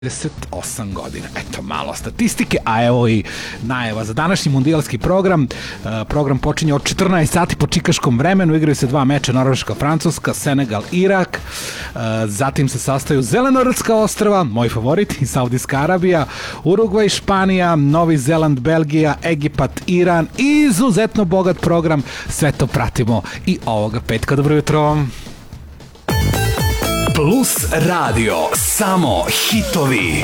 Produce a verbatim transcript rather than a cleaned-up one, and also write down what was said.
trideset osam godina. Eto, malo statistike, a evo i najava za današnji mundijalski program. Program počinje od četrnaest sati po čikaškom vremenu, igraju se dva meča, Norveška, Francuska, Senegal, Irak, zatim se sastaju Zelenortska ostrva, moj favorit, i Saudijska Arabija, Urugvaj, Španija, Novi Zeland, Belgija, Egipat, Iran, izuzetno bogat program, sve to pratimo i ovoga petka. Dobro jutro! Plus Radio, samo hitovi.